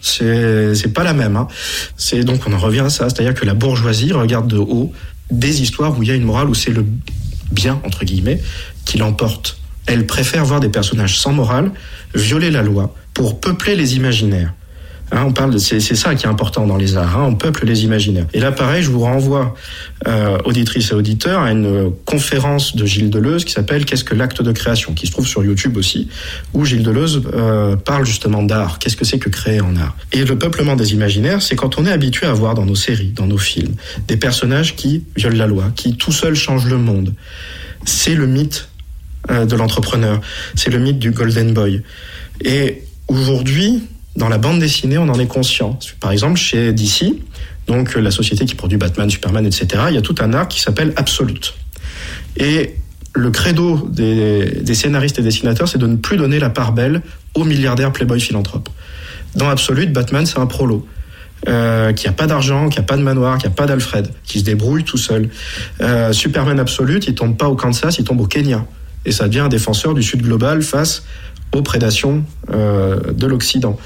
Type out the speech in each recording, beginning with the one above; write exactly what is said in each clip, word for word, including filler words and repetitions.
C'est, c'est pas la même. Hein. C'est donc on en revient à ça, c'est-à-dire que la bourgeoisie regarde de haut des histoires où il y a une morale, où c'est le bien entre guillemets qui l'emporte. Elle préfère voir des personnages sans morale violer la loi pour peupler les imaginaires. Hein, on parle de, c'est, c'est ça qui est important dans les arts, hein, on peuple les imaginaires. Et là, pareil, je vous renvoie, euh, auditrices et auditeurs, à une conférence de Gilles Deleuze qui s'appelle « Qu'est-ce que l'acte de création ?», qui se trouve sur YouTube aussi, où Gilles Deleuze euh, parle justement d'art. Qu'est-ce que c'est que créer en art ? Et le peuplement des imaginaires, c'est quand on est habitué à voir dans nos séries, dans nos films, des personnages qui violent la loi, qui tout seuls changent le monde. C'est le mythe euh, de l'entrepreneur, c'est le mythe du Golden Boy. Et aujourd'hui, dans la bande dessinée, on en est conscient. Par exemple, chez D C, donc la société qui produit Batman, Superman, et cetera, il y a tout un arc qui s'appelle Absolute. Et le credo des, des scénaristes et dessinateurs, c'est de ne plus donner la part belle aux milliardaires playboy philanthropes. Dans Absolute, Batman, c'est un prolo. Euh, qui a pas d'argent, qui a pas de manoir, qui a pas d'Alfred, qui se débrouille tout seul. Euh, Superman Absolute, il tombe pas au Kansas, il tombe au Kenya. Et ça devient un défenseur du Sud global face aux prédations euh, de l'Occident.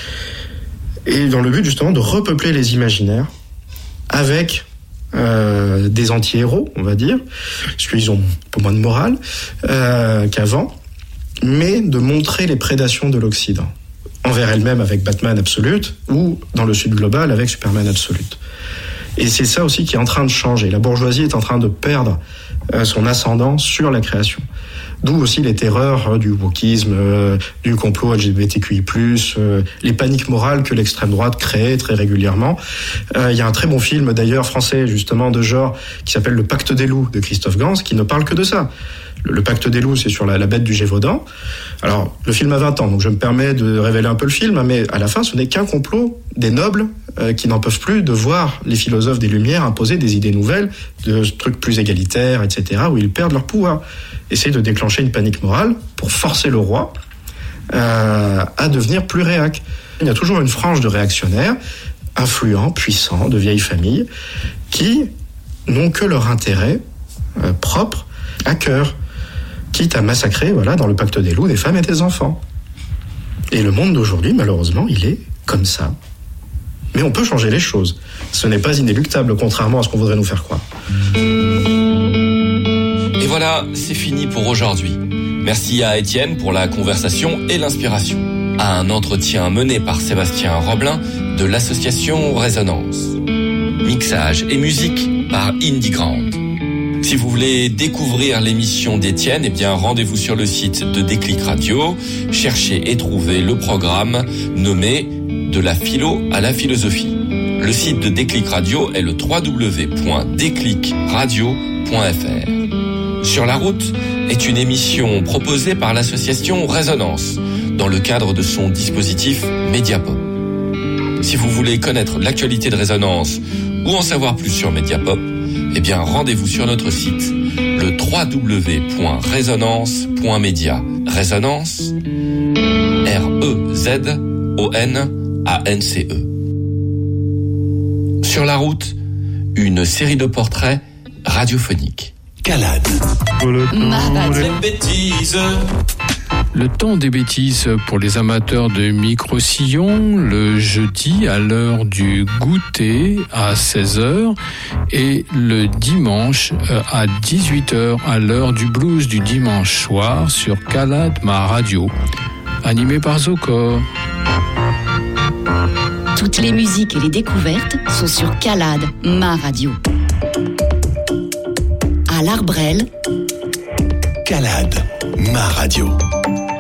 Et dans le but justement de repeupler les imaginaires avec euh, des anti-héros, on va dire, parce qu'ils ont un peu moins de morale euh, qu'avant, mais de montrer les prédations de l'Occident, envers elle-même avec Batman Absolute, ou dans le Sud global avec Superman Absolute. Et c'est ça aussi qui est en train de changer. La bourgeoisie est en train de perdre euh, son ascendant sur la création. D'où aussi les terreurs euh, du wokisme, euh, du complot L G B T Q I plus, euh, les paniques morales que l'extrême droite crée très régulièrement. Euh, il y a un très bon film d'ailleurs français justement de genre qui s'appelle Le Pacte des loups de Christophe Gans qui ne parle que de ça. Le, le Pacte des loups, c'est sur la, la bête du Gévaudan. Alors, le film a vingt ans, donc je me permets de révéler un peu le film, mais à la fin, ce n'est qu'un complot des nobles euh, qui n'en peuvent plus de voir les philosophes des Lumières imposer des idées nouvelles, de trucs plus égalitaires, et cetera, où ils perdent leur pouvoir. Essayer de déclencher une panique morale pour forcer le roi euh, à devenir plus réac. Il y a toujours une frange de réactionnaires, influents, puissants, de vieilles familles, qui n'ont que leur intérêt euh, propre à cœur, quitte à massacrer, voilà, dans le Pacte des loups, des femmes et des enfants. Et le monde d'aujourd'hui, malheureusement, il est comme ça. Mais on peut changer les choses. Ce n'est pas inéluctable, contrairement à ce qu'on voudrait nous faire croire. Et voilà, c'est fini pour aujourd'hui. Merci à Étienne pour la conversation et l'inspiration. À un entretien mené par Sébastien Roblin de l'association Résonance. Mixage et musique par Indie Grand. Si vous voulez découvrir l'émission d'Étienne, eh bien rendez-vous sur le site de Déclic Radio, cherchez et trouvez le programme nommé De la philo à la philosophie. Le site de Déclic Radio est le w w w point déclic radio point f r. Sur la route est une émission proposée par l'association Résonance dans le cadre de son dispositif Mediapop. Si vous voulez connaître l'actualité de Résonance ou en savoir plus sur Mediapop, eh bien rendez-vous sur notre site le w w w point résonance point media. Résonance, R E Z O N A N C E. Sur la route, une série de portraits radiophoniques. Calade. Le temps des bêtises pour les amateurs de micro-sillons, le jeudi à l'heure du goûter à seize heures et le dimanche à dix-huit heures à l'heure du blues du dimanche soir sur Calade, ma radio, animé par Zocor. Toutes les musiques et les découvertes sont sur Calade, ma radio. À l'Arbrel, Calade, ma radio.